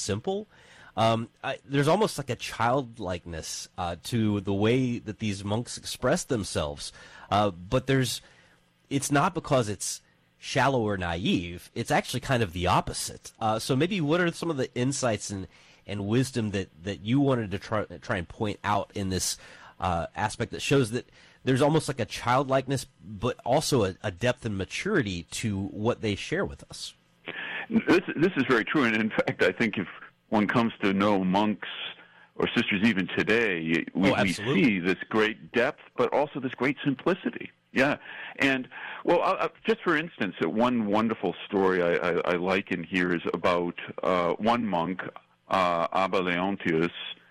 simple. There's almost like a childlikeness to the way that these monks express themselves. But it's not because it's shallow or naive. It's actually kind of the opposite. So maybe what are some of the insights and wisdom that you wanted to try and point out in this aspect that shows that there's almost like a childlikeness, but also a depth and maturity to what they share with us? This is very true, and in fact, I think if one comes to know monks or sisters even today, we see this great depth, but also this great simplicity. Yeah, and just for instance, one wonderful story I like in here is about one monk, Abba Leontius,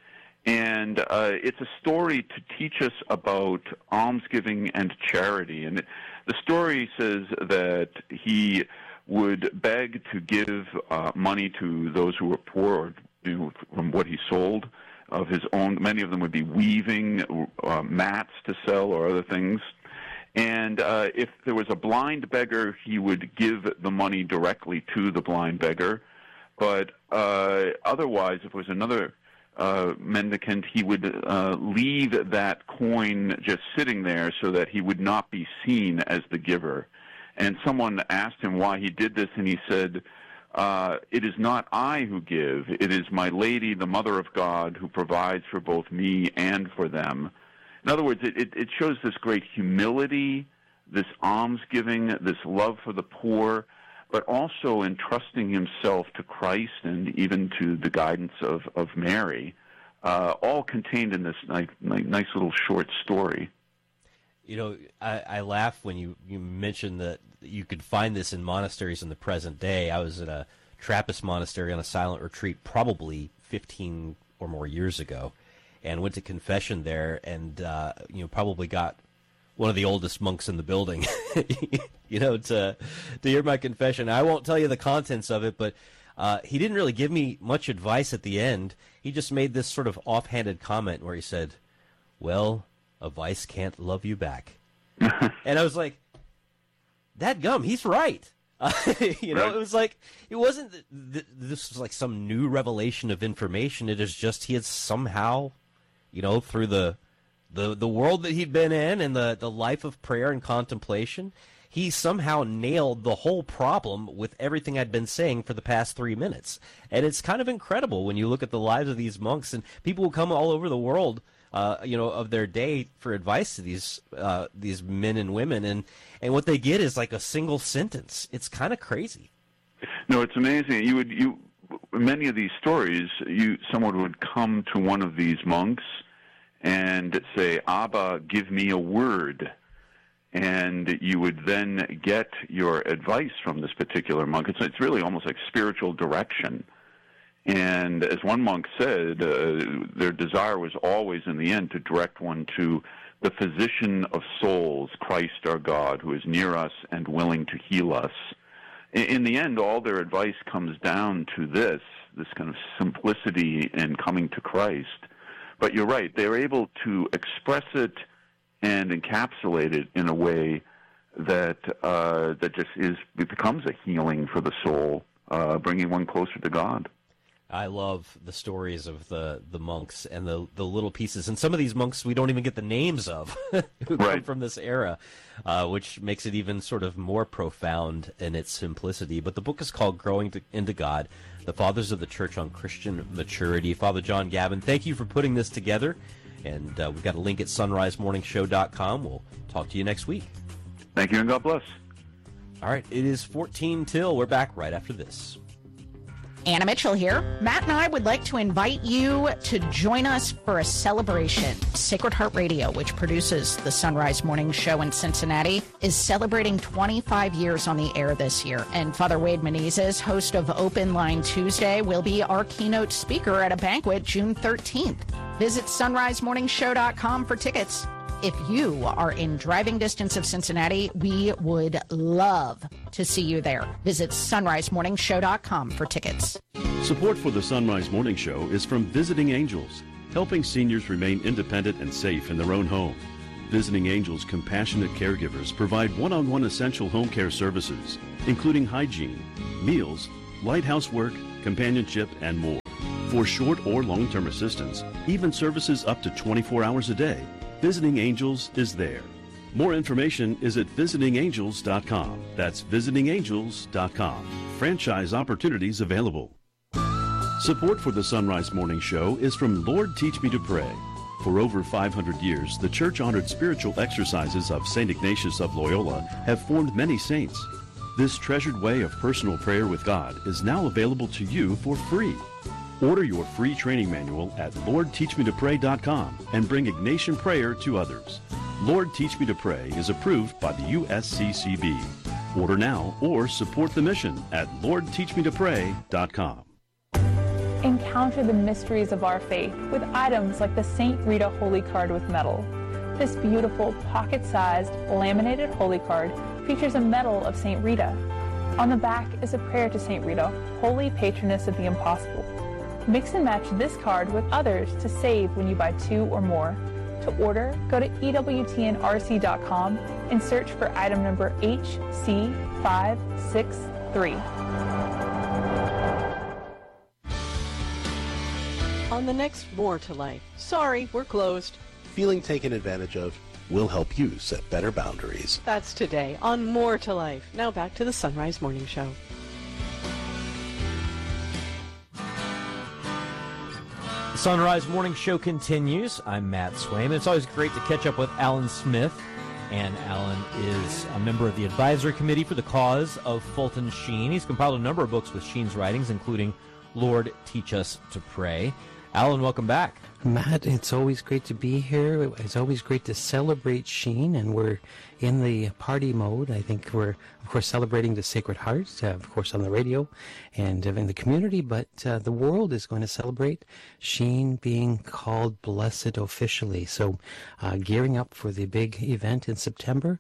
and it's a story to teach us about almsgiving and charity. And the story says that he would beg to give money to those who were poor, from what he sold of his own. Many of them would be weaving mats to sell or other things. And if there was a blind beggar, he would give the money directly to the blind beggar. But otherwise, if it was another mendicant, he would leave that coin just sitting there so that he would not be seen as the giver. And someone asked him why he did this, and he said, "It is not I who give. It is my Lady, the Mother of God, who provides for both me and for them." In other words, it shows this great humility, this almsgiving, this love for the poor, but also entrusting himself to Christ and even to the guidance of Mary, all contained in this nice little short story. You know, I laugh when you mentioned that you could find this in monasteries in the present day. I was at a Trappist monastery on a silent retreat probably 15 or more years ago, and went to confession there, and probably got one of the oldest monks in the building, to hear my confession. I won't tell you the contents of it, but he didn't really give me much advice at the end. He just made this sort of offhanded comment where he said, "Well, a vice can't love you back." And I was like, that gum, he's right. It was like, it wasn't this was like some new revelation of information. It is just he had somehow, through the world that he'd been in and the life of prayer and contemplation, he somehow nailed the whole problem with everything I'd been saying for the past 3 minutes. And it's kind of incredible when you look at the lives of these monks, and people who come all over the world of their day for advice to these men and women, and what they get is like a single sentence. It's kind of crazy. No, it's amazing. Many of these stories, someone would come to one of these monks and say, "Abba, give me a word," and you would then get your advice from this particular monk. It's really almost like spiritual direction. And as one monk said, their desire was always, in the end, to direct one to the physician of souls, Christ our God, who is near us and willing to heal us. In the end, all their advice comes down to this kind of simplicity in coming to Christ. But you're right, they're able to express it and encapsulate it in a way that it becomes a healing for the soul, bringing one closer to God. I love the stories of the monks and the little pieces. And some of these monks we don't even get the names of who come from this era, which makes it even sort of more profound in its simplicity. But the book is called Growing into God, The Fathers of the Church on Christian Maturity. Father John Gavin, thank you for putting this together. And we've got a link at sunrisemorningshow.com. We'll talk to you next week. Thank you, and God bless. All right, it is 14 till. We're back right after this. Anna Mitchell here. Matt and I would like to invite you to join us for a celebration. Sacred Heart Radio, which produces the Sunrise Morning Show in Cincinnati, is celebrating 25 years on the air this year. And Father Wade Menezes, host of Open Line Tuesday, will be our keynote speaker at a banquet June 13th. Visit sunrisemorningshow.com for tickets. If you are in driving distance of Cincinnati, we would love to see you there. Visit sunrisemorningshow.com for tickets. Support for the Sunrise Morning Show is from Visiting Angels, helping seniors remain independent and safe in their own home. Visiting Angels compassionate caregivers provide one-on-one essential home care services, including hygiene, meals, light housework, companionship, and more. For short or long-term assistance, even services up to 24 hours a day, Visiting Angels is there. More information is at visitingangels.com. That's visitingangels.com. Franchise opportunities available. Support for the Sunrise Morning Show is from Lord Teach Me to Pray. For over 500 years, the church-honored spiritual exercises of St. Ignatius of Loyola have formed many saints. This treasured way of personal prayer with God is now available to you for free. Order your free training manual at LordTeachMeToPray.com and bring Ignatian prayer to others. Lord Teach Me to Pray is approved by the USCCB. Order now or support the mission at LordTeachMeToPray.com. Encounter the mysteries of our faith with items like the St. Rita Holy Card with medal. This beautiful pocket-sized laminated holy card features a medal of St. Rita. On the back is a prayer to St. Rita, holy patroness of the impossible. Mix and match this card with others to save when you buy 2 or more. To order, go to EWTNRC.com and search for item number HC563. On the next More to Life. Sorry, we're closed. Feeling taken advantage of? We'll help you set better boundaries. That's today on More to Life. Now back to the Sunrise Morning Show. The Sunrise Morning Show continues. I'm Matt Swaim. It's always great to catch up with Alan Smith. And Alan is a member of the advisory committee for the cause of Fulton Sheen. He's compiled a number of books with Sheen's writings, including Lord Teach Us to Pray. Alan, welcome back. Matt, it's always great to be here. It's always great to celebrate Sheen, and we're in the party mode. I think we're, of course, celebrating the Sacred Heart, of course, on the radio and in the community, but the world is going to celebrate Sheen being called blessed officially. So gearing up for the big event in September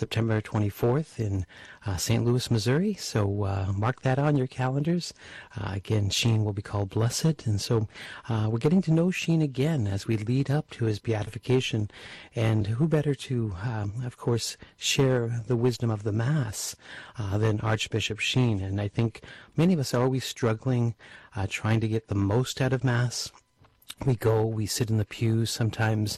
24th in St. Louis, Missouri. So mark that on your calendars. Again, Sheen will be called blessed, and so we're getting to know Sheen again as we lead up to his beatification. And who better to, of course, share the wisdom of the Mass than Archbishop Sheen. And I think many of us are always struggling, trying to get the most out of Mass. We sit in the pews sometimes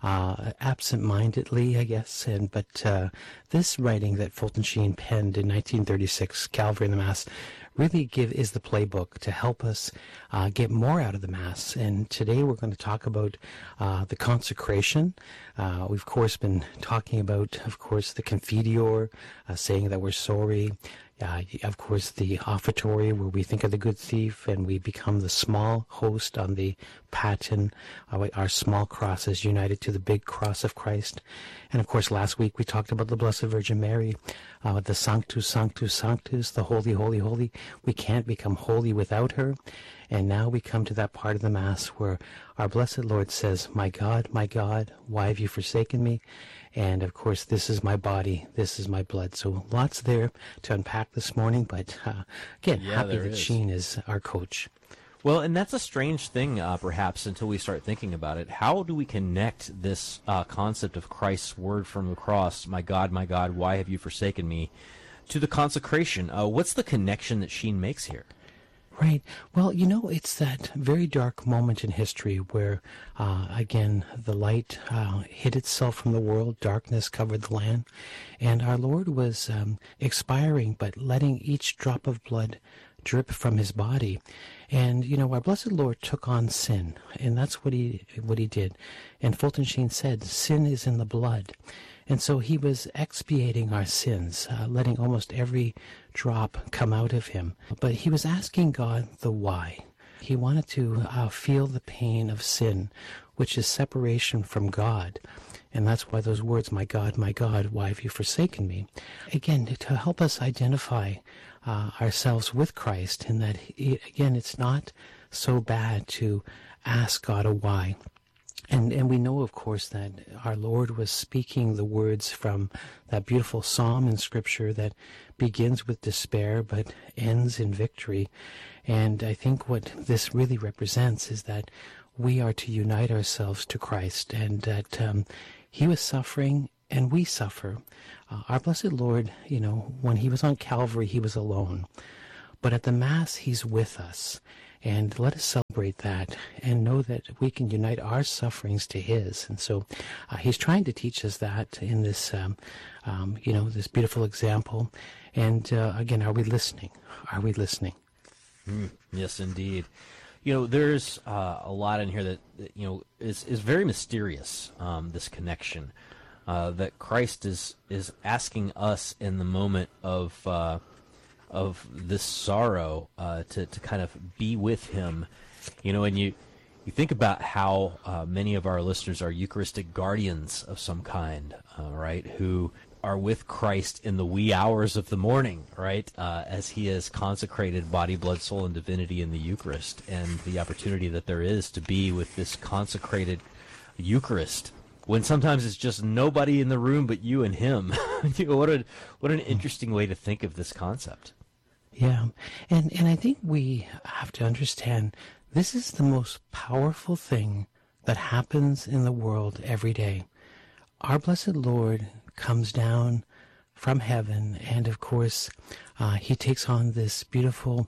absent-mindedly, I guess. But this writing that Fulton Sheen penned in 1936, Calvary and the Mass, really is the playbook to help us get more out of the Mass. And today we're going to talk about the consecration. We've, of course, been talking about, of course, the Confiteor, saying that we're sorry. Of course, the offertory, where we think of the good thief and we become the small host on the paten. Our small cross is united to the big cross of Christ. And, of course, last week we talked about the Blessed Virgin Mary, the Sanctus, Sanctus, Sanctus, the Holy, Holy, Holy. We can't become holy without her. And now we come to that part of the Mass where our Blessed Lord says, my God, why have you forsaken me? And, of course, this is my body, this is my blood. So lots there to unpack this morning. But, again, happy that Sheen is our coach. Well, and that's a strange thing, perhaps, until we start thinking about it. How do we connect this concept of Christ's word from the cross, my God, why have you forsaken me, to the consecration? What's the connection that Sheen makes here? Right. Well, it's that very dark moment in history where, again, the light hid itself from the world, darkness covered the land, and our Lord was expiring, but letting each drop of blood drip from his body. And, our Blessed Lord took on sin, and that's what he did. And Fulton Sheen said, sin is in the blood. And so he was expiating our sins, letting almost every drop come out of him. But he was asking God the why. He wanted to feel the pain of sin, which is separation from God. And that's why those words, my God, why have you forsaken me? Again, to help us identify ourselves with Christ, in that, again, it's not so bad to ask God a why. And we know, of course, that our Lord was speaking the words from that beautiful psalm in Scripture that begins with despair but ends in victory. And I think what this really represents is that we are to unite ourselves to Christ, and that he was suffering and we suffer. Our Blessed Lord, when he was on Calvary, he was alone. But at the Mass, he's with us. And let us celebrate celebrate that and know that we can unite our sufferings to his. And so he's trying to teach us that in this, this beautiful example. And again, are we listening? Are we listening? Yes, indeed. There's a lot in here that is very mysterious, this connection that Christ is asking us in the moment of this sorrow to kind of be with him. And you think about how many of our listeners are Eucharistic guardians of some kind, right, who are with Christ in the wee hours of the morning, right, as he has consecrated body, blood, soul, and divinity in the Eucharist, and the opportunity that there is to be with this consecrated Eucharist, when sometimes it's just nobody in the room but you and him. What an interesting way to think of this concept. Yeah, and I think we have to understand this is the most powerful thing that happens in the world every day. Our blessed Lord comes down from heaven, and of course he takes on this beautiful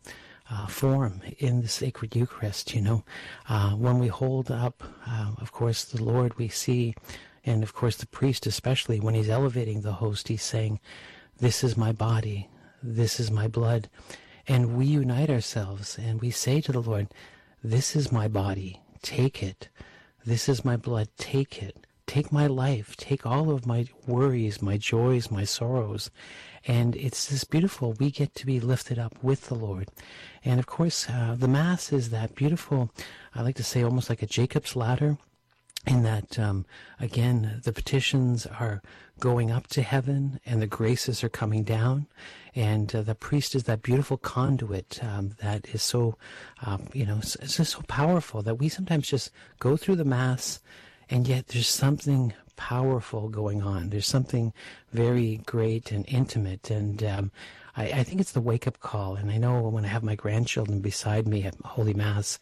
form in the sacred Eucharist. When we hold up of course the Lord, we see, and of course the priest especially, when he's elevating the host, he's saying, "This is my body, this is my blood." And we unite ourselves and we say to the Lord, "This is my body, take it. This is my blood, take it. Take my life, take all of my worries, my joys, my sorrows." And it's this beautiful, we get to be lifted up with the Lord. And of course, the Mass is that beautiful, I like to say almost like a Jacob's ladder, in that, again, the petitions are going up to heaven and the graces are coming down. And the priest is that beautiful conduit that is so, it's just so powerful that we sometimes just go through the Mass, and yet there's something powerful going on. There's something very great and intimate. And I think it's the wake-up call. And I know when I have my grandchildren beside me at Holy Mass,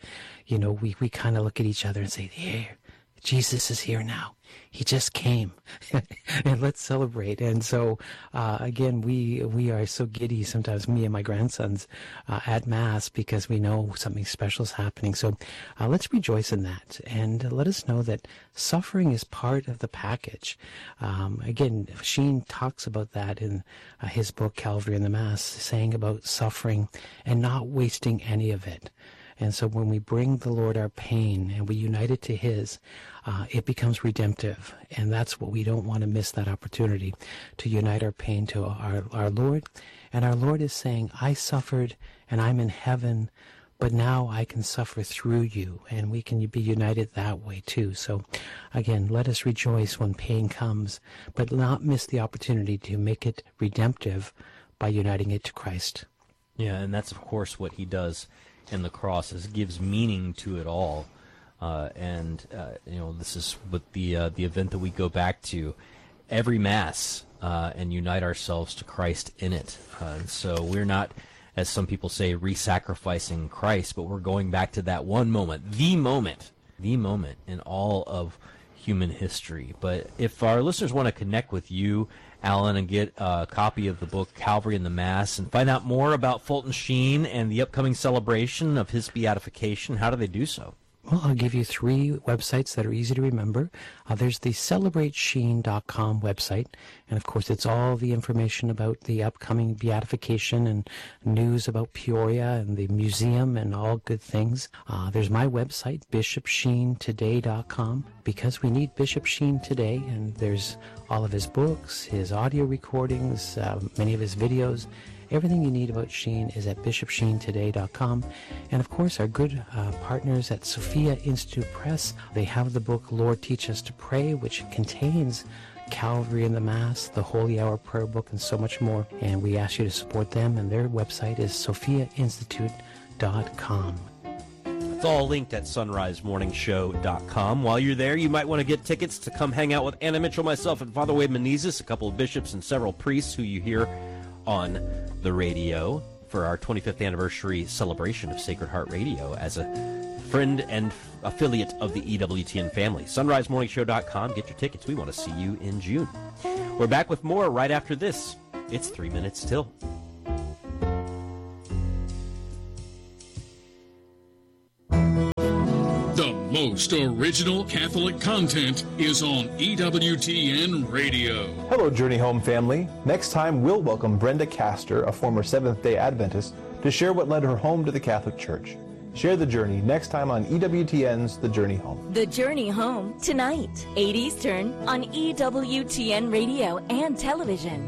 we kind of look at each other and say, "Here, Jesus is here now. He just came." And let's celebrate. And so, again, we are so giddy sometimes, me and my grandsons, at Mass, because we know something special is happening. So let's rejoice in that. And let us know that suffering is part of the package. Again, Sheen talks about that in his book, Calvary and the Mass, saying about suffering and not wasting any of it. And so when we bring the Lord our pain and we unite it to his, it becomes redemptive. And that's what we don't want to miss, that opportunity to unite our pain to our Lord. And our Lord is saying, "I suffered and I'm in heaven, but now I can suffer through you." And we can be united that way too. So again, let us rejoice when pain comes, but not miss the opportunity to make it redemptive by uniting it to Christ. Yeah, and that's of course what he does in the cross, is gives meaning to it all. This is what the event that we go back to every Mass and unite ourselves to Christ in it. And so we're not, as some people say, re-sacrificing Christ, but we're going back to that one moment, the moment in all of human history. But if our listeners want to connect with you, Alan, and get a copy of the book Calvary and the Mass and find out more about Fulton Sheen and the upcoming celebration of his beatification, how do they do so? Well, I'll give you 3 websites that are easy to remember. There's the CelebrateSheen.com website, and of course it's all the information about the upcoming beatification and news about Peoria and the museum and all good things. There's my website, BishopSheenToday.com, because we need Bishop Sheen today, and there's all of his books, his audio recordings, many of his videos. Everything you need about Sheen is at BishopSheenToday.com. And of course, our good partners at Sophia Institute Press, they have the book Lord Teach Us to Pray, which contains Calvary and the Mass, the Holy Hour Prayer Book, and so much more. And we ask you to support them, and their website is SophiaInstitute.com. It's all linked at sunrisemorningshow.com. While you're there, you might want to get tickets to come hang out with Anna Mitchell, myself, and Father Wade Menezes, a couple of bishops and several priests who you hear on the radio for our 25th anniversary celebration of Sacred Heart Radio as a friend and affiliate of the EWTN family. SunriseMorningshow.com. Get your tickets. We want to see you in June. We're back with more right after this. It's 3 minutes till. most original Catholic content is on EWTN Radio. Hello, Journey Home family. Next time, we'll welcome Brenda Castor, a former Seventh-day Adventist, to share what led her home to the Catholic Church. Share the journey next time on EWTN's The Journey Home. The Journey Home, tonight, 8 Eastern, on EWTN Radio and television.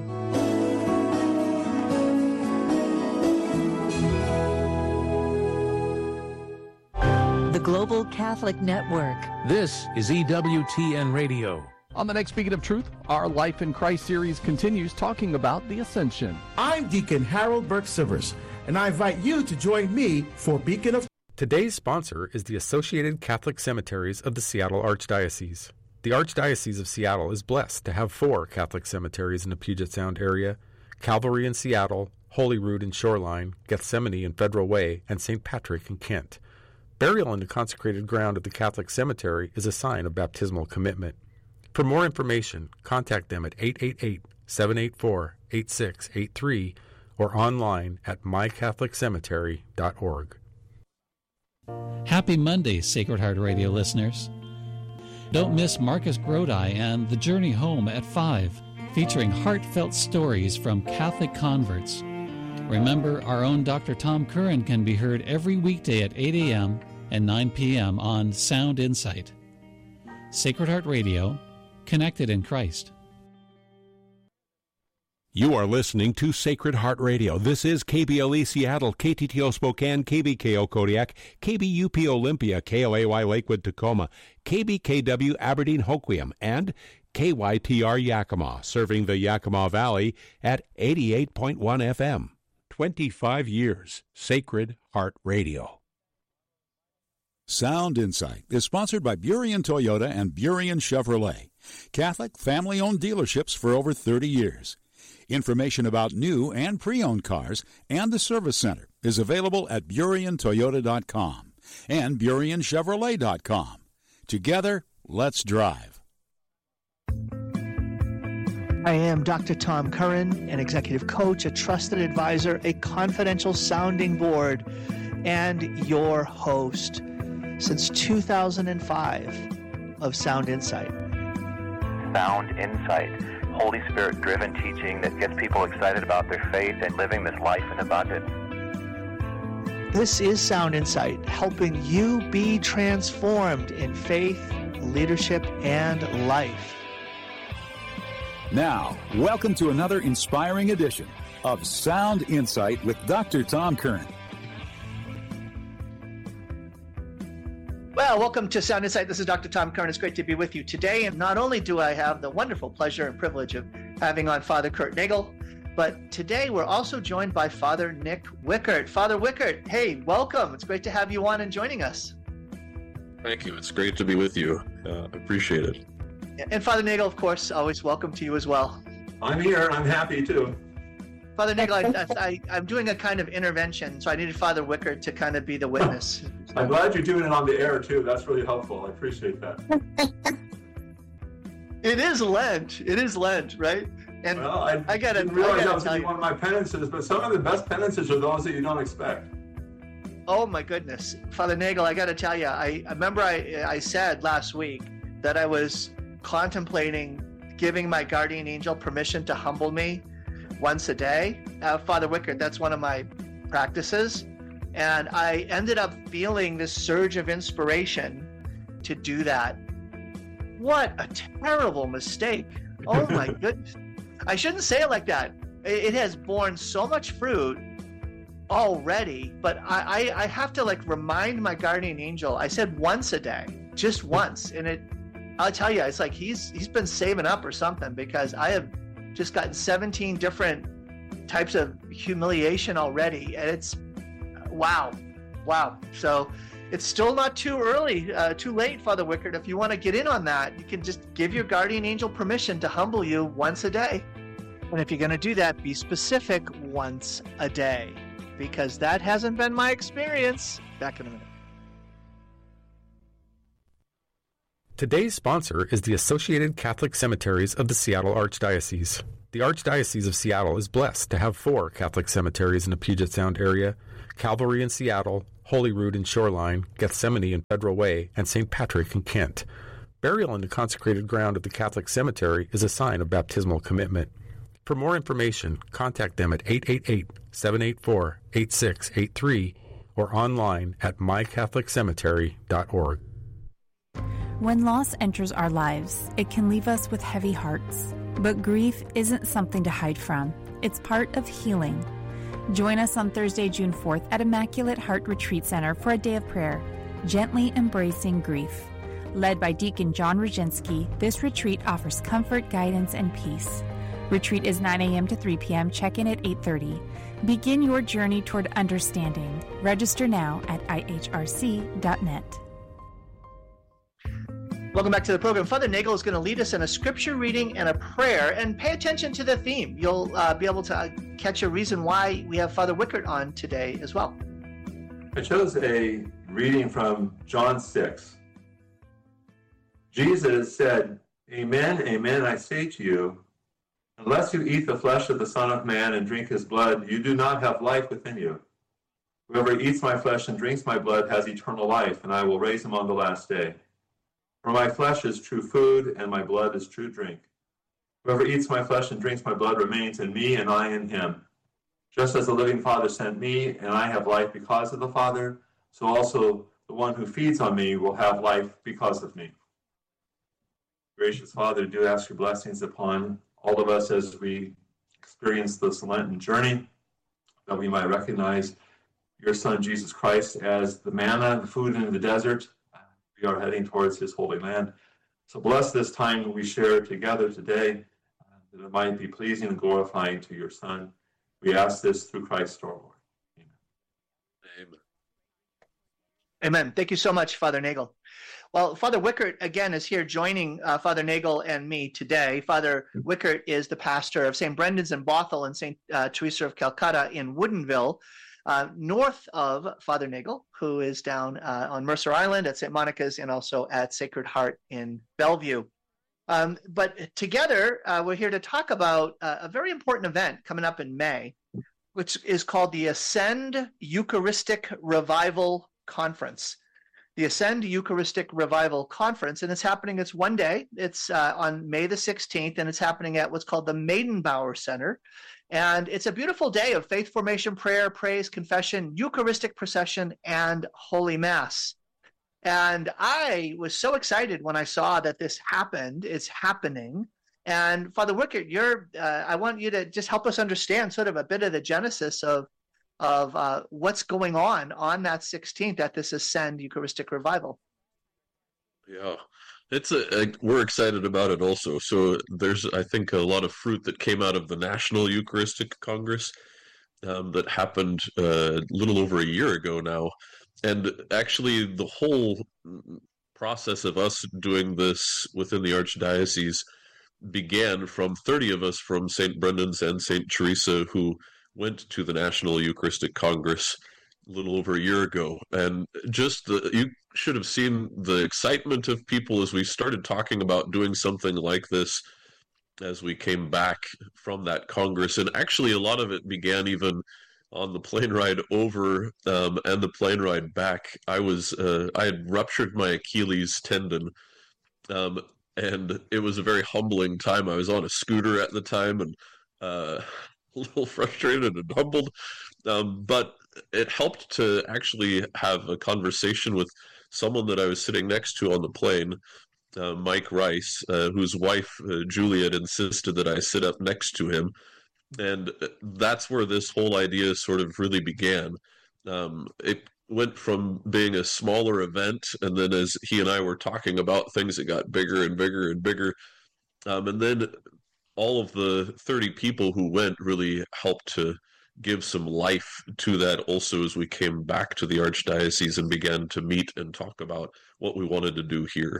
The Global Catholic Network. This is EWTN Radio. On the next Beacon of Truth, our Life in Christ series continues talking about the Ascension. I'm Deacon Harold Burke-Sivers, and I invite you to join me for Beacon of... Today's sponsor is the Associated Catholic Cemeteries of the Seattle Archdiocese. The Archdiocese of Seattle is blessed to have 4 Catholic cemeteries in the Puget Sound area: Calvary in Seattle, Holyrood in Shoreline, Gethsemane in Federal Way, and St. Patrick in Kent. Burial in the consecrated ground of the Catholic cemetery is a sign of baptismal commitment. For more information, contact them at 888-784-8683 or online at mycatholiccemetery.org. Happy Monday, Sacred Heart Radio listeners. Don't miss Marcus Grodi and The Journey Home at 5, featuring heartfelt stories from Catholic converts. Remember, our own Dr. Tom Curran can be heard every weekday at 8 a.m. and 9 p.m. on Sound Insight. Sacred Heart Radio, connected in Christ. You are listening to Sacred Heart Radio. This is KBLE Seattle, KTTO Spokane, KBKO Kodiak, KBUP Olympia, KLAY Lakewood Tacoma, KBKW Aberdeen Hoquiam, and KYTR Yakima, serving the Yakima Valley at 88.1 FM. 25 years, Sacred Heart Radio. Sound Insight is sponsored by Burien Toyota and Burien Chevrolet, Catholic family-owned dealerships for over 30 years. Information about new and pre-owned cars and the service center is available at BurienToyota.com and BurienChevrolet.com. Together, let's drive. I am Dr. Tom Curran, an executive coach, a trusted advisor, a confidential sounding board, and your host since 2005 of Sound Insight. Sound Insight, Holy Spirit-driven teaching that gets people excited about their faith and living this life in abundance. This is Sound Insight, helping you be transformed in faith, leadership, and life. Now, welcome to another inspiring edition of Sound Insight with Dr. Tom Curran. Well, welcome to Sound Insight. This is Dr. Tom Curran. It's great to be with you today. And not only do I have the wonderful pleasure and privilege of having on Father Kurt Nagel, but today we're also joined by Father Nick Wickert. Father Wickert, hey, welcome. It's great to have you on and joining us. Thank you. It's great to be with you. Appreciate it. And Father Nagel, of course, always welcome to you as well. I'm here. I'm happy too. Father Nagel, I'm doing a kind of intervention, so I needed Father Wickert to kind of be the witness. I'm glad you're doing it on the air too. That's really helpful. I appreciate that. It is Lent. It is Lent, right? And well, I didn't realize that was going to be one of my penances, but some of the best penances are those that you don't expect. Oh my goodness. Father Nagel, I got to tell you, I remember I said last week that I was contemplating giving my guardian angel permission to humble me once a day. Father Wickert, that's one of my practices. And I ended up feeling this surge of inspiration to do that. What a terrible mistake. Oh my goodness. I shouldn't say it like that. It has borne so much fruit already, but I have to remind my guardian angel. I said once a day, just once. And I'll tell you, it's like he's been saving up or something, because I have just gotten 17 different types of humiliation already. And it's wow. So it's still not too early, too late, Father Wickert. If you want to get in on that, you can just give your guardian angel permission to humble you once a day. And if you're going to do that, be specific once a day, because that hasn't been my experience. Back in a minute. Today's sponsor is the Associated Catholic Cemeteries of the Seattle Archdiocese. The Archdiocese of Seattle is blessed to have 4 Catholic cemeteries in the Puget Sound area: Calvary in Seattle, Holyrood and Shoreline, Gethsemane and Federal Way, and St. Patrick in Kent. Burial in the consecrated ground of the Catholic cemetery is a sign of baptismal commitment. For more information, contact them at 888-784-8683 or online at mycatholiccemetery.org. When loss enters our lives, it can leave us with heavy hearts. But grief isn't something to hide from. It's part of healing. Join us on Thursday, June 4th at Immaculate Heart Retreat Center for a day of prayer, Gently Embracing Grief. Led by Deacon John Roginski, this retreat offers comfort, guidance, and peace. Retreat is 9 a.m. to 3 p.m. Check-in at 8:30. Begin your journey toward understanding. Register now at ihrc.net. Welcome back to the program. Father Nagel is going to lead us in a scripture reading and a prayer, and pay attention to the theme. You'll be able to catch a reason why we have Father Wickert on today as well. I chose a reading from John 6. Jesus said, "Amen, amen, I say to you, unless you eat the flesh of the Son of Man and drink his blood, you do not have life within you. Whoever eats my flesh and drinks my blood has eternal life, and I will raise him on the last day. For my flesh is true food, and my blood is true drink. Whoever eats my flesh and drinks my blood remains in me, and I in him. Just as the living Father sent me, and I have life because of the Father, so also the one who feeds on me will have life because of me." Gracious Father, do ask your blessings upon all of us as we experience this Lenten journey, that we might recognize your Son, Jesus Christ, as the manna, the food in the desert. We are heading towards his holy land. So bless this time we share together today, that it might be pleasing and glorifying to your Son. We ask this through Christ our Lord. Amen. Amen. Amen. Thank you so much, Father Nagel. Well, Father Wickert, again, is here joining Father Nagel and me today. Father Wickert is the pastor of St. Brendan's in Bothell and St. Teresa of Calcutta in Woodinville, north of Father Nagel, who is down on Mercer Island at St. Monica's and also at Sacred Heart in Bellevue. But together, we're here to talk about a very important event coming up in May, which is called the Ascend Eucharistic Revival Conference. The Ascend Eucharistic Revival Conference, and it's happening, it's one day, it's on May the 16th, and it's happening at what's called the Maidenbauer Center. And it's a beautiful day of faith formation, prayer, praise, confession, Eucharistic procession, and Holy Mass. And I was so excited when I saw that this happened. It's happening. And Father Wickert, I want you to just help us understand sort of a bit of the genesis of what's going on that 16th at this Ascend Eucharistic Revival. Yeah, we're excited about it also. So there's, I think, a lot of fruit that came out of the National Eucharistic Congress that happened a little over a year ago now. And actually, the whole process of us doing this within the Archdiocese began from 30 of us from St. Brendan's and St. Teresa who went to the National Eucharistic Congress a little over a year ago. And just you should have seen the excitement of people as we started talking about doing something like this as we came back from that Congress. And actually, a lot of it began even on the plane ride over and the plane ride back. I had ruptured my Achilles tendon, and it was a very humbling time. I was on a scooter at the time and a little frustrated and humbled, but it helped to actually have a conversation with someone that I was sitting next to on the plane, Mike Rice, whose wife, Juliet, insisted that I sit up next to him. And that's where this whole idea sort of really began. It went from being a smaller event, and then as he and I were talking about things, it got bigger and bigger and bigger. And then all of the 30 people who went really helped to give some life to that also as we came back to the Archdiocese and began to meet and talk about what we wanted to do here.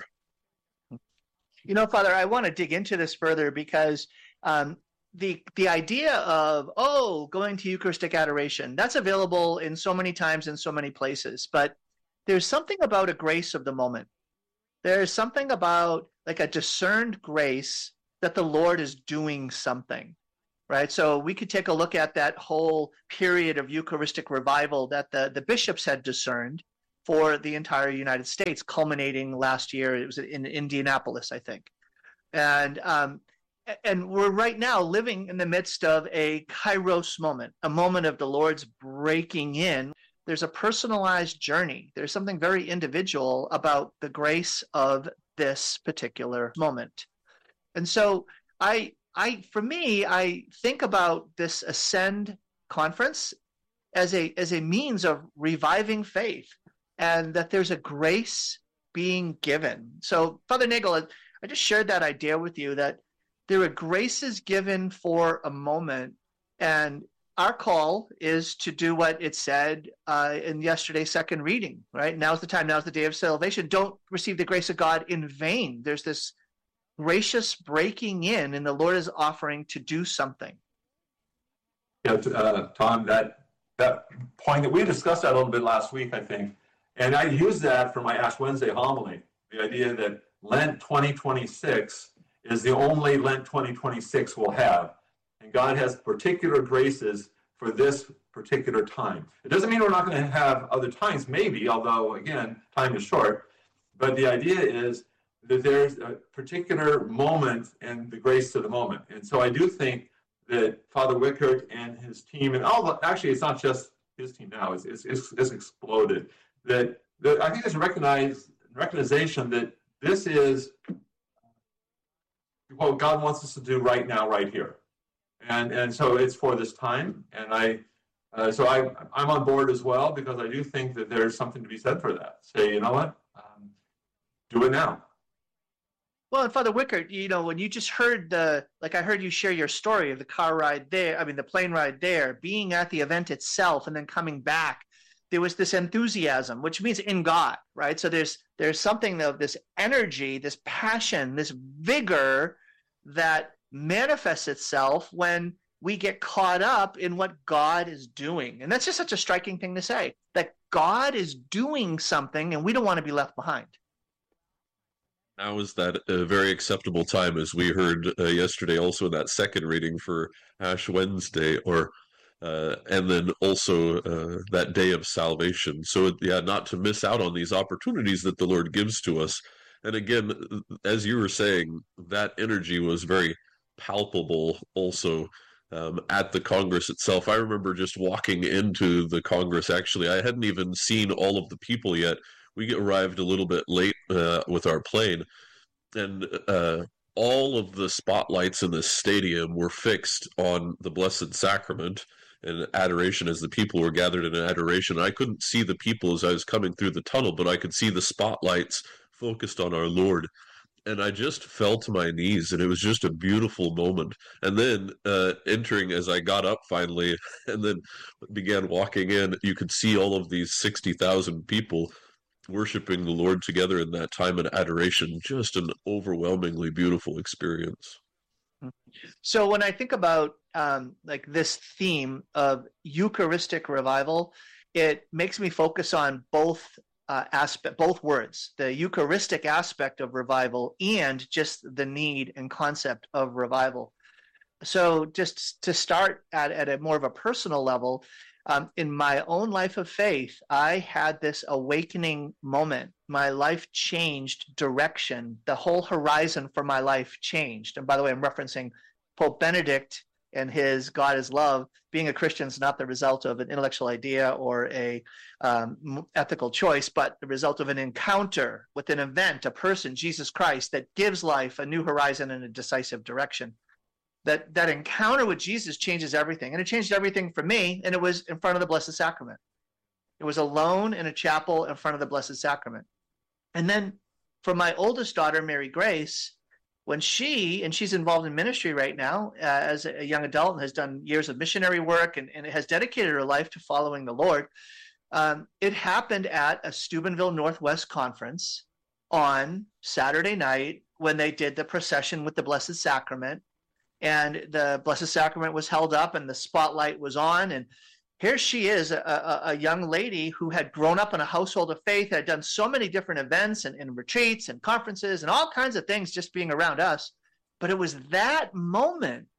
You know, Father, I want to dig into this further because the idea of, going to Eucharistic adoration, that's available in so many times in so many places. But there's something about a grace of the moment. There's something about like a discerned grace that the Lord is doing something. right? So we could take a look at that whole period of Eucharistic revival that the bishops had discerned for the entire United States, culminating last year. It was in Indianapolis, I think. And we're right now living in the midst of a kairos moment, a moment of the Lord's breaking in. There's a personalized journey. There's something very individual about the grace of this particular moment. And so for me, I think about this Ascend conference as a means of reviving faith, and that there's a grace being given. So Father Nagel, I just shared that idea with you, that there are graces given for a moment, and our call is to do what it said in yesterday's second reading, right? Now's the time, now's the day of salvation. Don't receive the grace of God in vain. There's this gracious breaking in, and the Lord is offering to do something. Yeah, Tom, that point that we discussed that a little bit last week, I think, and I used that for my Ash Wednesday homily, the idea that Lent 2026 is the only Lent 2026 we'll have. And God has particular graces for this particular time. It doesn't mean we're not going to have other times, maybe, although, again, time is short. But the idea is that there's a particular moment and the grace of the moment. And so I do think that Father Wickert and his team, and actually it's not just his team now, it's exploded, that I think there's a recognition that this is what God wants us to do right now, right here. And so it's for this time, and I'm on board as well, because I do think that there's something to be said for that. Say, you know what, do it now. Well, and Father Wickert, when you just heard I heard you share your story of the car ride there, the plane ride there, being at the event itself, and then coming back, there was this enthusiasm, which means in God, right? So there's something of this energy, this passion, this vigor that manifests itself when we get caught up in what God is doing. And that's just such a striking thing to say, that God is doing something and we don't want to be left behind. Now is that a very acceptable time, as we heard yesterday also in that second reading for Ash Wednesday, and then also that day of salvation. So, not to miss out on these opportunities that the Lord gives to us. And again, as you were saying, that energy was very palpable also at the Congress itself. I remember just walking into the Congress, actually. I hadn't even seen all of the people yet. We arrived a little bit late with our plane, and all of the spotlights in the stadium were fixed on the Blessed Sacrament and adoration, as the people were gathered in adoration. I couldn't see the people as I was coming through the tunnel, but I could see the spotlights focused on our Lord. And I just fell to my knees, and it was just a beautiful moment. And then entering, as I got up finally, and then began walking in, you could see all of these 60,000 people worshiping the Lord together in that time of adoration. Just an overwhelmingly beautiful experience. So when I think about this theme of Eucharistic revival, it makes me focus on both words, the Eucharistic aspect of revival and just the need and concept of revival. So just to start at a more of a personal level, in my own life of faith, I had this awakening moment. My life changed direction. The whole horizon for my life changed. And by the way, I'm referencing Pope Benedict and his God is love. Being a Christian is not the result of an intellectual idea or a ethical choice, but the result of an encounter with an event, a person, Jesus Christ, that gives life a new horizon and a decisive direction. That encounter with Jesus changes everything. And it changed everything for me, and it was in front of the Blessed Sacrament. It was alone in a chapel in front of the Blessed Sacrament. And then for my oldest daughter, Mary Grace, when she's involved in ministry right now as a young adult and has done years of missionary work and has dedicated her life to following the Lord, it happened at a Steubenville Northwest conference on Saturday night when they did the procession with the Blessed Sacrament. And the Blessed Sacrament was held up and the spotlight was on. And here she is, a young lady who had grown up in a household of faith, had done so many different events and retreats and conferences and all kinds of things just being around us. But it was that moment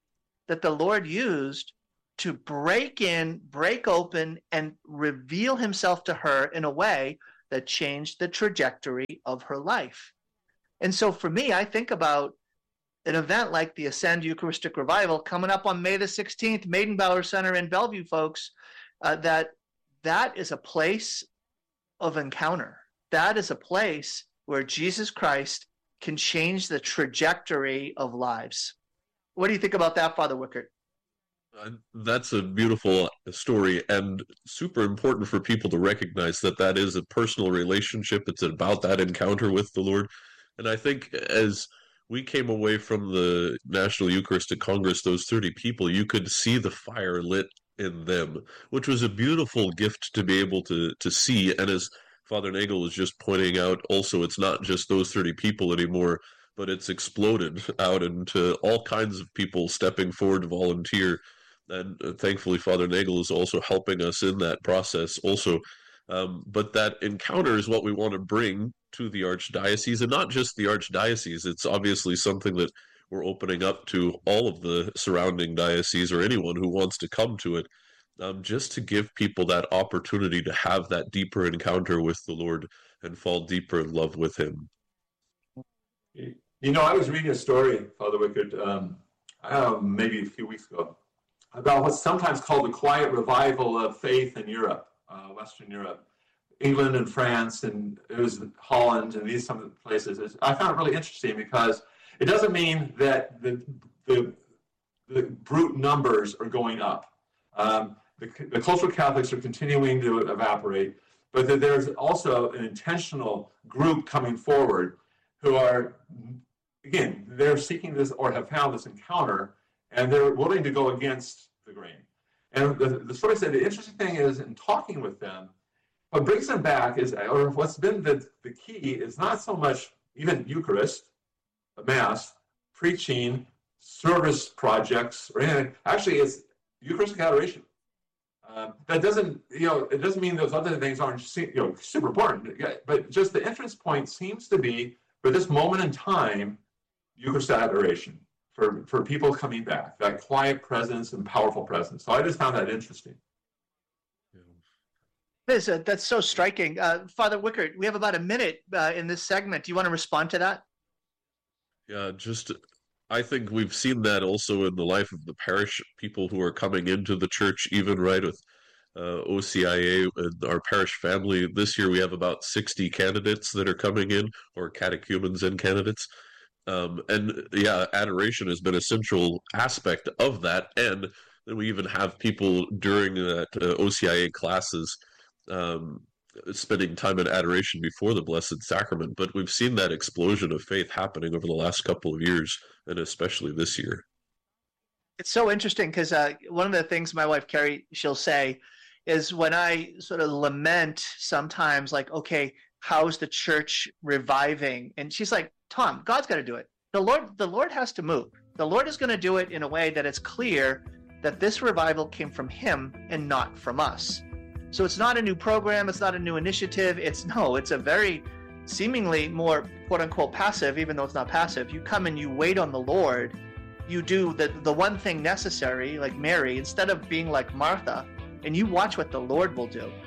that the Lord used to break open, and reveal himself to her in a way that changed the trajectory of her life. And so for me, I think about an event like the Ascend Eucharistic Revival coming up on May the 16th, Maidenbauer Center in Bellevue, folks, that is a place of encounter. That is a place where Jesus Christ can change the trajectory of lives. What do you think about that, Father Wickert? That's a beautiful story, and super important for people to recognize that that is a personal relationship. It's about that encounter with the Lord. And I think as we came away from the National Eucharistic Congress, those 30 people, you could see the fire lit in them, which was a beautiful gift to be able to see. And as Father Nagel was just pointing out, also, it's not just those 30 people anymore, but it's exploded out into all kinds of people stepping forward to volunteer. And thankfully, Father Nagel is also helping us in that process also. But that encounter is what we want to bring to the Archdiocese, and not just the Archdiocese. It's obviously something that we're opening up to all of the surrounding dioceses or anyone who wants to come to it, just to give people that opportunity to have that deeper encounter with the Lord and fall deeper in love with him. You know, I was reading a story, Father Wickert, maybe a few weeks ago, about what's sometimes called the quiet revival of faith in Europe, Western Europe, England and France, and it was Holland, and these some of the places. I found it really interesting because it doesn't mean that the brute numbers are going up. The cultural Catholics are continuing to evaporate, but that there's also an intentional group coming forward who are, again, they're seeking this or have found this encounter, and they're willing to go against the grain. And the story said the interesting thing is, in talking with them, what brings them back is, or what's been the key is not so much even Eucharist, Mass, preaching, service projects, or anything. Actually, it's Eucharistic adoration. That doesn't, it doesn't mean those other things aren't, super important. But just the entrance point seems to be, for this moment in time, Eucharistic adoration. For people coming back, that quiet presence and powerful presence. So I just found that interesting. That's so striking. Father Wickert, we have about a minute in this segment. Do you want to respond to that? Yeah, I think we've seen that also in the life of the parish, people who are coming into the church, even right with OCIA, our parish family. This year we have about 60 candidates that are coming in, or catechumens and candidates. And yeah, adoration has been a central aspect of that. And then we even have people during that OCIA classes spending time in adoration before the Blessed Sacrament. But we've seen that explosion of faith happening over the last couple of years, and especially this year. It's so interesting because one of the things my wife Carrie, she'll say is, when I sort of lament sometimes, like, okay, how's the church reviving? And she's like, Tom, God's got to do it. The Lord has to move. The Lord is going to do it in a way that it's clear that this revival came from him and not from us. So it's not a new program. It's not a new initiative. It's a very seemingly more quote unquote passive, even though it's not passive. You come and you wait on the Lord. You do the one thing necessary, like Mary, instead of being like Martha, and you watch what the Lord will do.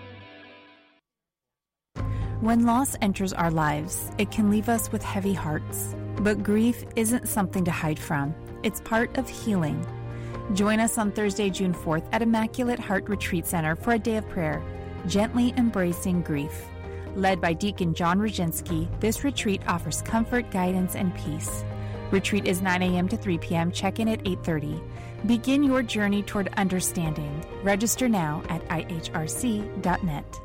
When loss enters our lives, it can leave us with heavy hearts. But grief isn't something to hide from. It's part of healing. Join us on Thursday, June 4th at Immaculate Heart Retreat Center for a day of prayer, gently embracing grief. Led by Deacon John Roginski, this retreat offers comfort, guidance, and peace. Retreat is 9 a.m. to 3 p.m. Check-in at 8:30. Begin your journey toward understanding. Register now at ihrc.net.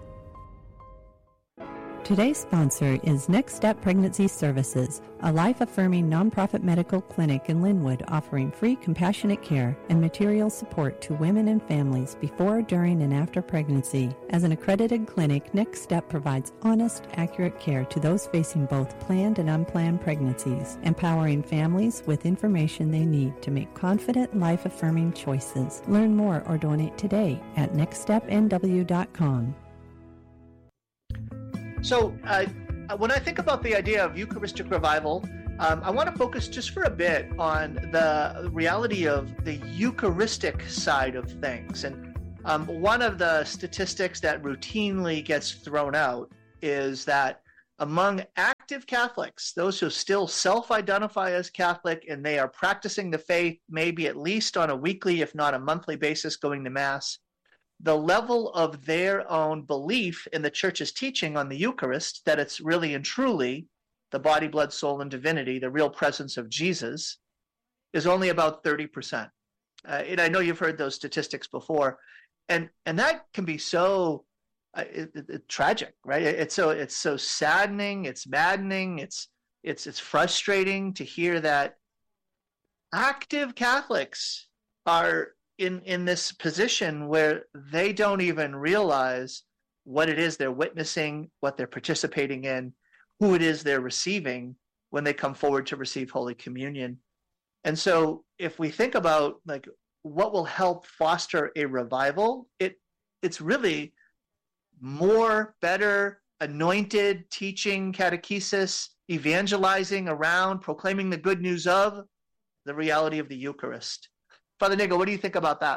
Today's sponsor is Next Step Pregnancy Services, a life-affirming nonprofit medical clinic in Linwood offering free compassionate care and material support to women and families before, during, and after pregnancy. As an accredited clinic, Next Step provides honest, accurate care to those facing both planned and unplanned pregnancies, empowering families with information they need to make confident, life-affirming choices. Learn more or donate today at nextstepnw.com. So when I think about the idea of Eucharistic revival, I want to focus just for a bit on the reality of the Eucharistic side of things. And one of the statistics that routinely gets thrown out is that among active Catholics, those who still self-identify as Catholic and they are practicing the faith, maybe at least on a weekly, if not a monthly basis, going to Mass, the level of their own belief in the Church's teaching on the Eucharist, that it's really and truly the body, blood, soul, and divinity, the real presence of Jesus, is only about 30%. And I know you've heard those statistics before, and that can be so tragic, right? It's so saddening, it's maddening, it's frustrating to hear that active Catholics are in this position where they don't even realize what it is they're witnessing, what they're participating in, who it is they're receiving when they come forward to receive Holy Communion. And so if we think about like what will help foster a revival, it's really more, better, anointed teaching, catechesis, evangelizing around, proclaiming the good news of the reality of the Eucharist. Father Nagel, what do you think about that?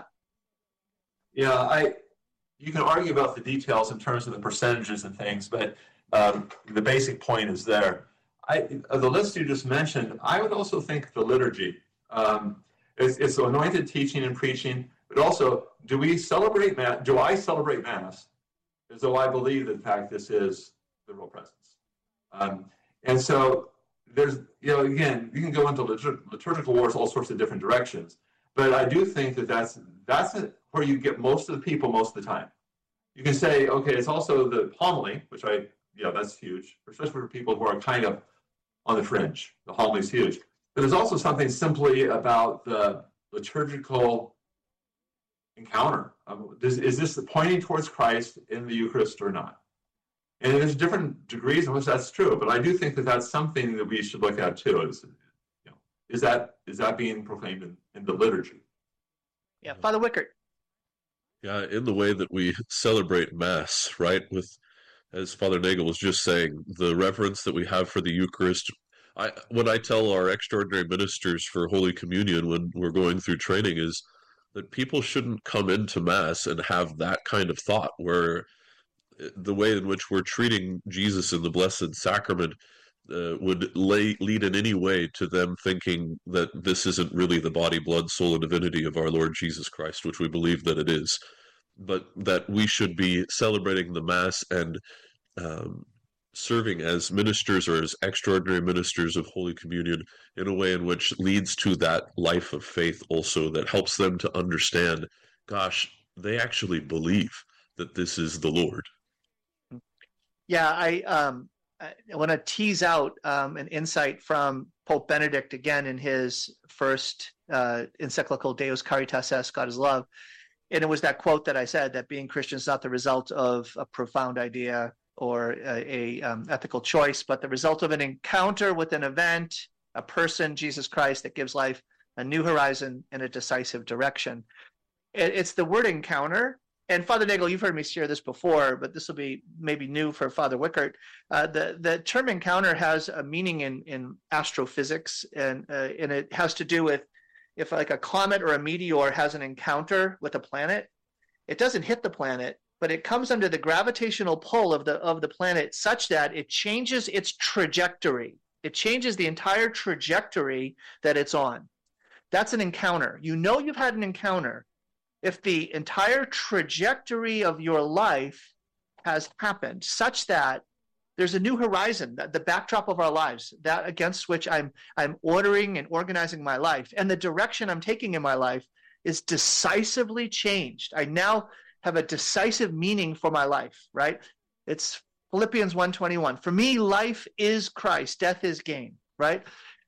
Yeah, you can argue about the details in terms of the percentages and things, but the basic point is there. The list you just mentioned, I would also think the liturgy. It's anointed teaching and preaching, but also, do I celebrate Mass as though I believe that, in fact, this is the real presence? And so there's, again, you can go into liturgical wars, all sorts of different directions, but I do think that that's where you get most of the people most of the time. You can say, okay, it's also the homily, which that's huge, especially for people who are kind of on the fringe. The homily is huge. But there's also something simply about the liturgical encounter. Is this pointing towards Christ in the Eucharist or not? And there's different degrees in which that's true, but I do think that that's something that we should look at too. Is that being proclaimed in the liturgy? Yeah, Father Wickert. Yeah, in the way that we celebrate Mass, right? With, as Father Nagel was just saying, the reverence that we have for the Eucharist. What I tell our extraordinary ministers for Holy Communion when we're going through training is that people shouldn't come into Mass and have that kind of thought where the way in which we're treating Jesus in the Blessed Sacrament would lead in any way to them thinking that this isn't really the body, blood, soul, and divinity of our Lord Jesus Christ, which we believe that it is, but that we should be celebrating the Mass and serving as ministers or as extraordinary ministers of Holy Communion in a way in which leads to that life of faith also, that helps them to understand, gosh, they actually believe that this is the Lord. Yeah, I want to tease out an insight from Pope Benedict again in his first encyclical Deus Caritas Est, God is Love. And it was that quote that I said, that being Christian is not the result of a profound idea or a ethical choice, but the result of an encounter with an event, a person, Jesus Christ, that gives life a new horizon and a decisive direction. It's the word encounter. And Father Nagel, you've heard me share this before, but this will be maybe new for Father Wickert. The term encounter has a meaning in astrophysics, and it has to do with if like a comet or a meteor has an encounter with a planet, it doesn't hit the planet, but it comes under the gravitational pull of the planet such that it changes its trajectory. It changes the entire trajectory that it's on. That's an encounter. You know you've had an encounter if the entire trajectory of your life has happened such that there's a new horizon, the backdrop of our lives, that against which I'm ordering and organizing my life, and the direction I'm taking in my life is decisively changed. I now have a decisive meaning for my life, right? It's Philippians 1:21. For me, life is Christ, death is gain, right?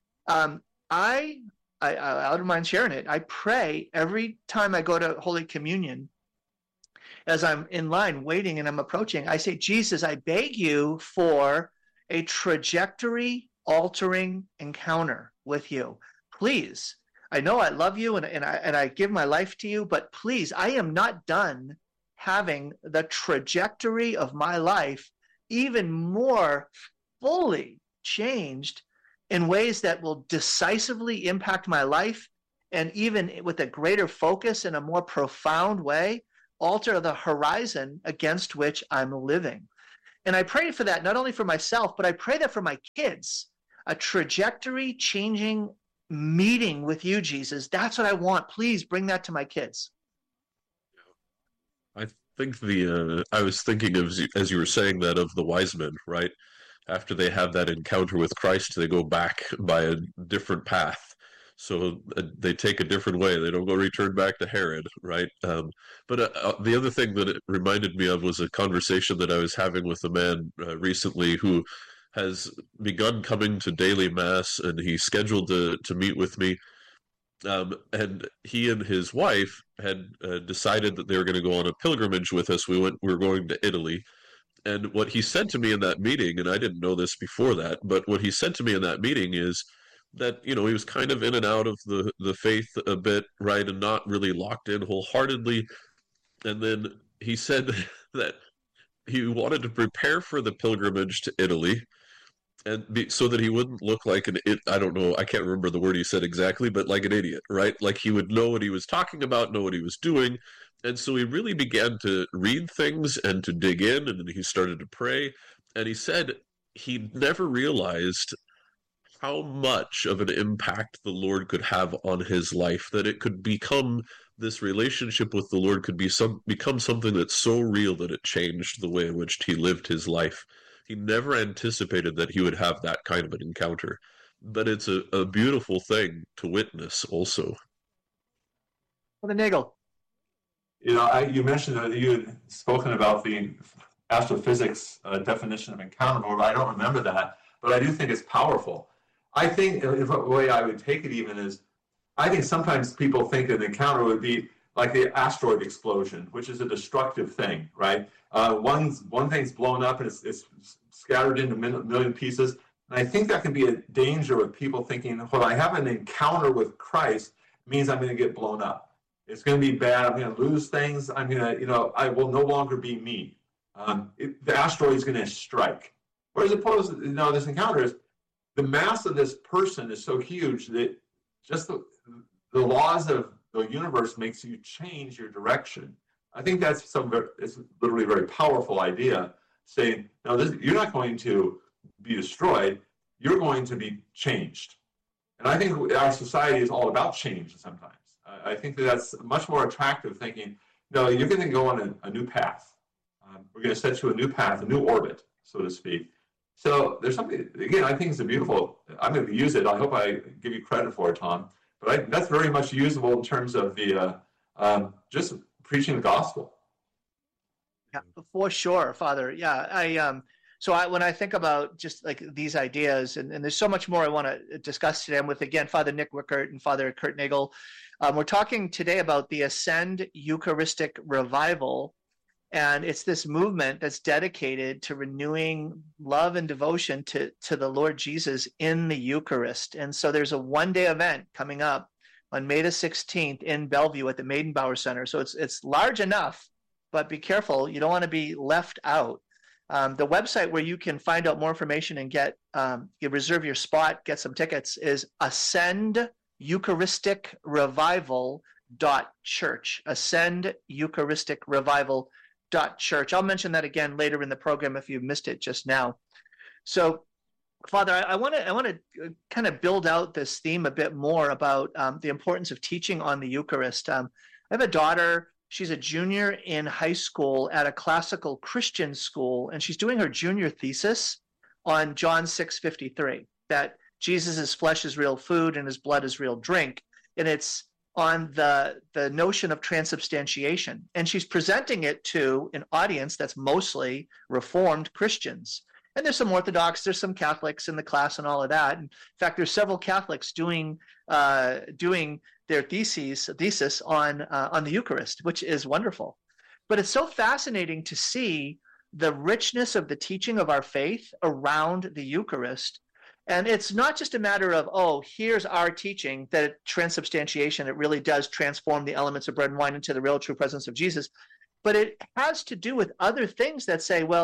I don't mind sharing it. I pray every time I go to Holy Communion, as I'm in line waiting and I'm approaching, I say, Jesus, I beg you for a trajectory altering encounter with you. Please, I know I love you and I give my life to you, but please, I am not done having the trajectory of my life even more fully changed in ways that will decisively impact my life, and even with a greater focus in a more profound way, alter the horizon against which I'm living. And I pray for that, not only for myself, but I pray that for my kids, a trajectory changing meeting with you, Jesus. That's what I want. Please bring that to my kids. I think I was thinking of, as you were saying that, of the wise men, right? After they have that encounter with Christ, they go back by a different path. So they take a different way. They don't go return back to Herod, right? But the other thing that it reminded me of was a conversation that I was having with a man recently who has begun coming to daily mass, and he scheduled to meet with me. And he and his wife had decided that they were going to go on a pilgrimage with us. We were going to Italy. And what he said to me in that meeting, and I didn't know this before that, but what he said to me in that meeting is that, he was kind of in and out of the faith a bit, right, and not really locked in wholeheartedly. And then he said that he wanted to prepare for the pilgrimage to Italy, and so that he wouldn't look like I don't know, I can't remember the word he said exactly, but like an idiot, right? Like he would know what he was talking about, know what he was doing. And so he really began to read things and to dig in, and then he started to pray. And he said he never realized how much of an impact the Lord could have on his life, that it could become, this relationship with the Lord could become something that's so real that it changed the way in which he lived his life. He never anticipated that he would have that kind of an encounter. But it's a beautiful thing to witness also. Father Nagel. You mentioned that you had spoken about the astrophysics definition of encounter, but I don't remember that. But I do think it's powerful. I think the way I would take it even is, I think sometimes people think an encounter would be like the asteroid explosion, which is a destructive thing, right? One thing's blown up and it's scattered into a million pieces. And I think that can be a danger with people thinking, well, I have an encounter with Christ means I'm going to get blown up. It's going to be bad. I'm going to lose things. I'm going to, I will no longer be me. The asteroid is going to strike. Whereas opposed, this encounter is, the mass of this person is so huge that just the laws of the universe makes you change your direction. I think that's it's literally a very powerful idea, saying, no, you're not going to be destroyed, you're going to be changed. And I think our society is all about change sometimes. I think that's much more attractive, thinking, no, you're going to go on a new path. We're going to set you a new path, a new orbit, so to speak. So there's something, again, I think it's beautiful. I'm going to use it. I hope I give you credit for it, Tom. But that's very much usable in terms of the just preaching the gospel. Yeah, for sure, Father. Yeah, when I think about just like these ideas, and there's so much more I want to discuss today. I'm with, again, Father Nick Wickert and Father Kurt Nagel. We're talking today about the Ascend Eucharistic Revival. And it's this movement that's dedicated to renewing love and devotion to the Lord Jesus in the Eucharist. And so there's a one-day event coming up on May the 16th in Bellevue at the Maidenbauer Center. So it's large enough, but be careful. You don't want to be left out. The website where you can find out more information and you reserve your spot, get some tickets, is AscendEucharisticRevival.church. AscendEucharisticRevival.church. I'll mention that again later in the program if you missed it just now. So, Father, I want to kind of build out this theme a bit more about the importance of teaching on the Eucharist. I have a daughter. She's a junior in high school at a classical Christian school, and she's doing her junior thesis on John 6:53, that Jesus' flesh is real food and his blood is real drink. And it's on the notion of transubstantiation. And she's presenting it to an audience that's mostly Reformed Christians. And there's some Orthodox, there's some Catholics in the class and all of that. In fact, there's several Catholics doing their thesis on the Eucharist, which is wonderful. But it's so fascinating to see the richness of the teaching of our faith around the Eucharist. And it's not just a matter of, here's our teaching that transubstantiation, it really does transform the elements of bread and wine into the real true presence of Jesus. But it has to do with other things that say, well,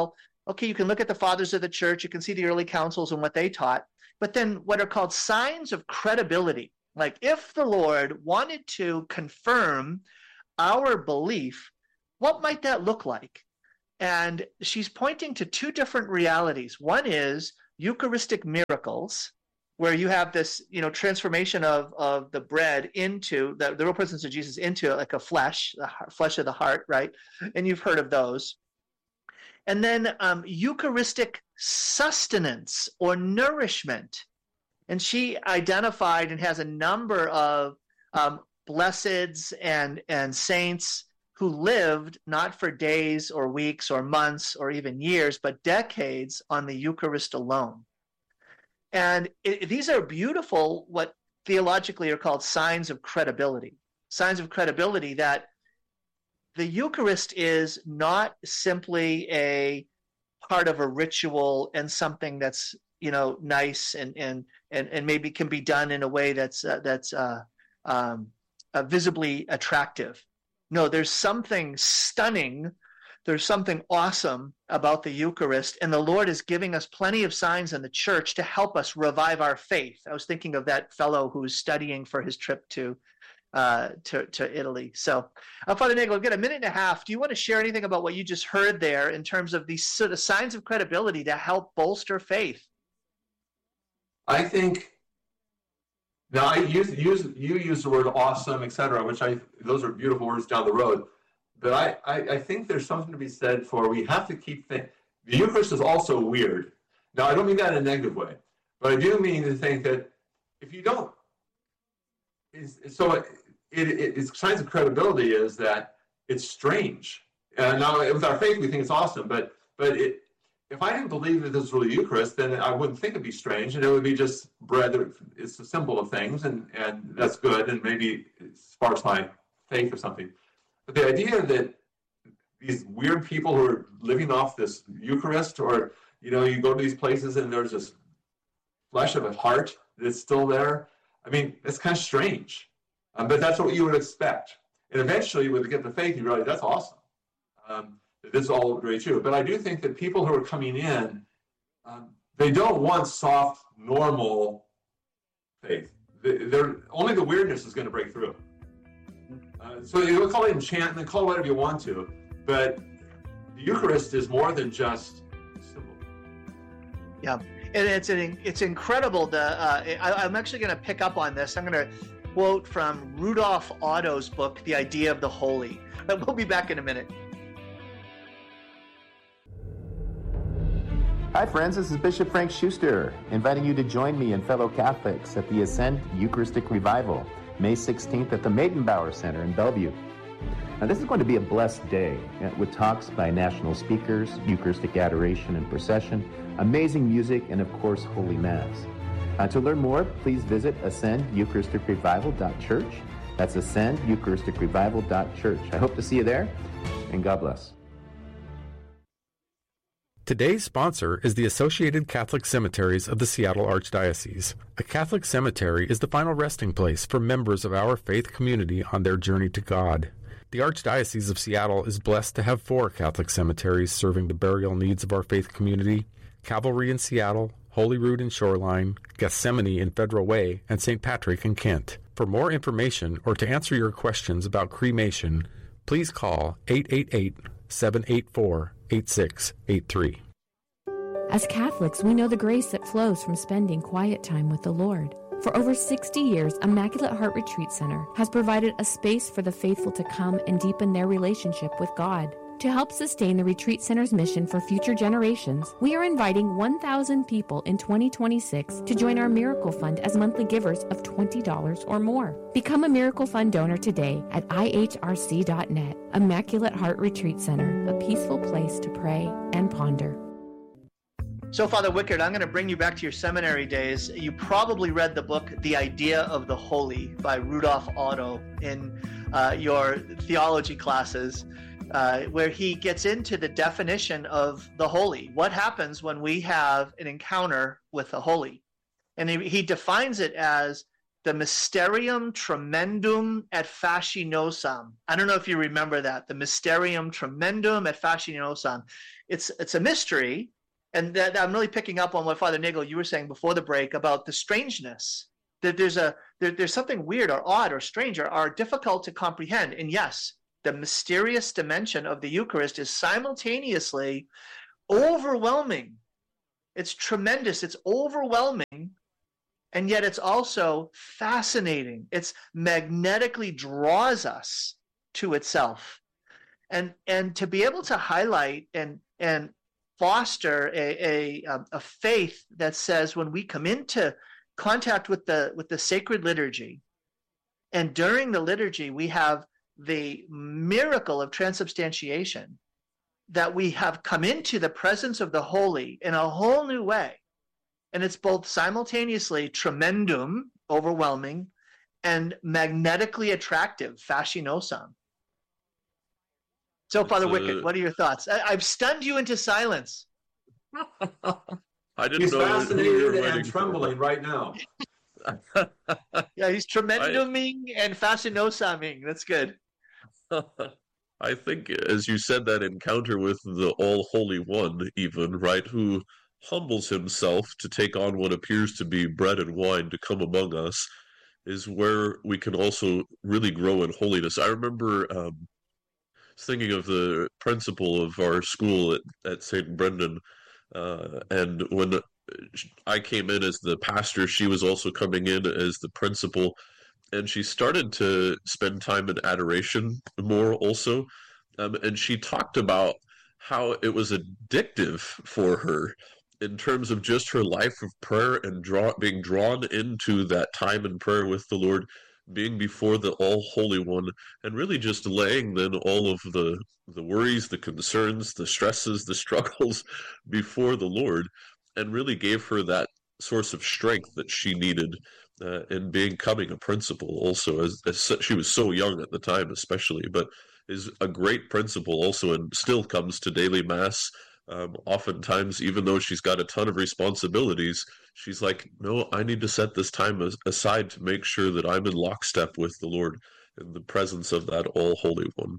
Okay, you can look at the fathers of the church, you can see the early councils and what they taught, but then what are called signs of credibility. Like if the Lord wanted to confirm our belief, what might that look like? And she's pointing to two different realities. One is Eucharistic miracles, where you have this, transformation of the bread into the real presence of Jesus into like a flesh, the flesh of the heart, right? And you've heard of those. And then Eucharistic sustenance or nourishment. And she identified and has a number of blesseds and saints who lived not for days or weeks or months or even years, but decades on the Eucharist alone. And these are beautiful, what theologically are called signs of credibility. Signs of credibility that the Eucharist is not simply a part of a ritual and something that's nice and maybe can be done in a way that's visibly attractive. No, there's something stunning. There's something awesome about the Eucharist, and the Lord is giving us plenty of signs in the church to help us revive our faith. I was thinking of that fellow who was studying for his trip to Italy. So, Father Nagel, we've got a minute and a half. Do you want to share anything about what you just heard there in terms of these sort of signs of credibility to help bolster faith? I think now you use the word awesome, etc., which those are beautiful words down the road. But I think there's something to be said for we have to keep the Eucharist is also weird. Now I don't mean that in a negative way, but I do mean to think that if you don't, it's signs of credibility is that it's strange. Now with our faith we think it's awesome, but if I didn't believe that this was really Eucharist, then I wouldn't think it'd be strange, and it would be just bread. It's a symbol of things, and that's good, and maybe it sparks my faith or something. But the idea that these weird people who are living off this Eucharist, or you go to these places and there's this flesh of a heart that's still there. I mean, it's kind of strange, but that's what you would expect. And eventually, when you get the faith, you realize that's awesome. This is all very true. But I do think that people who are coming in, they don't want soft, normal faith. They're only the weirdness is going to break through. So you call it enchantment, call it whatever you want to, but the Eucharist is more than just a symbol. Yeah, and it's incredible. I'm actually going to pick up on this. I'm going to quote from Rudolf Otto's book, The Idea of the Holy. We'll be back in a minute. Hi friends, this is Bishop Frank Schuster, inviting you to join me and fellow Catholics at the Ascend Eucharistic Revival, May 16th at the Meydenbauer Center in Bellevue. Now this is going to be a blessed day with talks by national speakers, Eucharistic adoration and procession, amazing music, and of course, Holy Mass. To learn more, please visit ascendyeucharisticrevival.church. That's ascendyeucharisticrevival.church. I hope to see you there, and God bless. Today's sponsor is the Associated Catholic Cemeteries of the Seattle Archdiocese. A Catholic cemetery is the final resting place for members of our faith community on their journey to God. The Archdiocese of Seattle is blessed to have 4 Catholic cemeteries serving the burial needs of our faith community: Calvary in Seattle, Holyrood in Shoreline, Gethsemane in Federal Way, and St. Patrick in Kent. For more information or to answer your questions about cremation, please call 888-784-8683. As Catholics, we know the grace that flows from spending quiet time with the Lord. For over 60 years, Immaculate Heart Retreat Center has provided a space for the faithful to come and deepen their relationship with God. To help sustain the Retreat Center's mission for future generations, we are inviting 1,000 people in 2026 to join our Miracle Fund as monthly givers of $20 or more. Become a Miracle Fund donor today at ihrc.net. Immaculate Heart Retreat Center, a peaceful place to pray and ponder. So, Father Wickard, I'm going to bring you back to your seminary days. You probably read the book, The Idea of the Holy by Rudolf Otto in your theology classes, where he gets into the definition of the holy. What happens when we have an encounter with the holy? And he defines it as the Mysterium Tremendum et Fascinosum. I don't know if you remember that, the Mysterium Tremendum et Fascinosum. It's a mystery, and that I'm really picking up on what Father Nagel, you were saying before the break about the strangeness, that there's something weird or odd or strange or difficult to comprehend. And yes, the mysterious dimension of the Eucharist is simultaneously overwhelming. It's tremendous. It's overwhelming. And yet it's also fascinating. It's magnetically draws us to itself. And to be able to highlight and foster a faith that says when we come into contact with the sacred liturgy, and during the liturgy we have the miracle of transubstantiation, that we have come into the presence of the holy in a whole new way. And it's both simultaneously tremendum, overwhelming, and magnetically attractive, fascinosum. So, Father Wickett, what are your thoughts? I've stunned you into silence. I didn't He's know fascinated and trembling right now. Yeah, he's tremenduming and fascinosuming. That's good. I think, as you said, that encounter with the All-Holy One, even, right, who humbles himself to take on what appears to be bread and wine to come among us, is where we can also really grow in holiness. I remember thinking of the principal of our school at St. Brendan, and when I came in as the pastor, she was also coming in as the principal, and she started to spend time in adoration more also, and she talked about how it was addictive for her in terms of just her life of prayer and being drawn into that time in prayer with the Lord, being before the All-Holy One, and really just laying then all of the worries, the concerns, the stresses, the struggles before the Lord, and really gave her that source of strength that she needed in becoming a principal also, as she was so young at the time especially, but is a great principal also, and still comes to daily Mass. Oftentimes, even though she's got a ton of responsibilities, she's like, no, I need to set this time aside to make sure that I'm in lockstep with the Lord in the presence of that All-Holy One.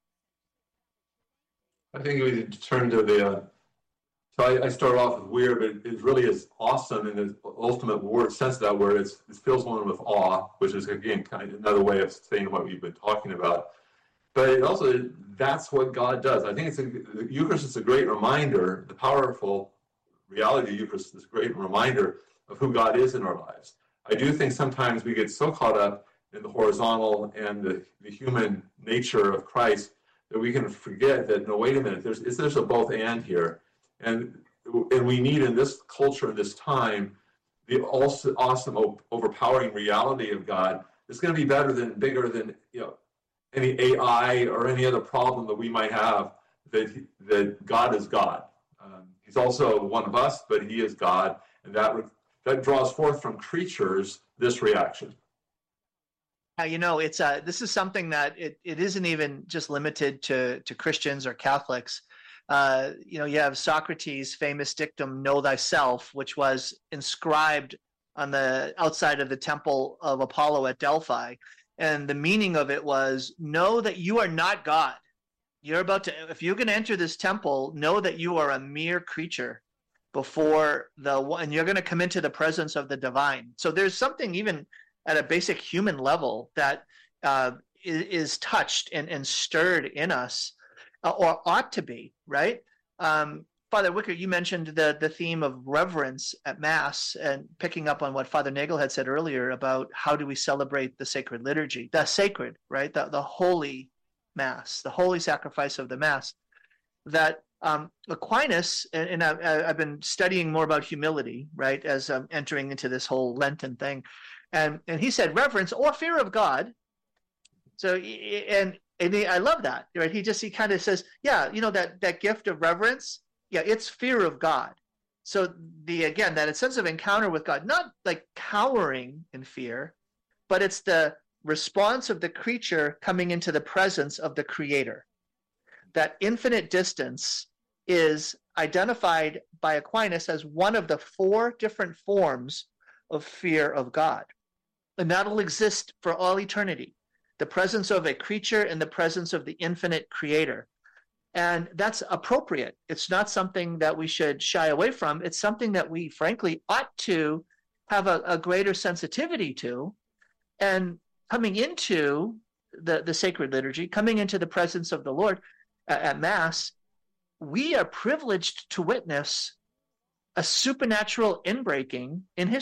I think we turn to the... So I started off with weird, but it really is awesome in the ultimate sense of that word. It fills one with awe, which is, again, kind of another way of saying what we've been talking about. But it also, that's what God does. I think the Eucharist is a great reminder, the powerful reality of the Eucharist is a great reminder of who God is in our lives. I do think sometimes we get so caught up in the horizontal and the human nature of Christ that we can forget that, no, wait a minute, there's a both and here. And we need in this culture, in this time, the also awesome, overpowering reality of God. It's going to be bigger than any AI or any other problem that we might have. That God is God. He's also one of us, but He is God, and that draws forth from creatures this reaction. It's this is something that it isn't even just limited to Christians or Catholics. You have Socrates' famous dictum, "Know thyself," which was inscribed on the outside of the temple of Apollo at Delphi. And the meaning of it was, know that you are not God. If you're going to enter this temple, know that you are a mere creature and you're going to come into the presence of the divine. So there's something even at a basic human level that is touched and stirred in us, or ought to be, right? Father Wickert, you mentioned the theme of reverence at Mass, and picking up on what Father Nagel had said earlier about how do we celebrate the sacred liturgy, the sacred, right? The holy Mass, the holy sacrifice of the Mass. That Aquinas, and I've been studying more about humility, right, as I'm entering into this whole Lenten thing, and he said reverence or fear of God. So, and I love that, right? He kind of says, yeah, that gift of reverence, yeah, it's fear of God. So that sense of encounter with God, not like cowering in fear, but it's the response of the creature coming into the presence of the Creator. That infinite distance is identified by Aquinas as one of the 4 different forms of fear of God. and that'll exist for all eternity. The presence of a creature in the presence of the infinite creator. And that's appropriate. It's not something that we should shy away from. It's something that we, frankly, ought to have a greater sensitivity to. And coming into the sacred liturgy, coming into the presence of the Lord at Mass, we are privileged to witness a supernatural inbreaking in history.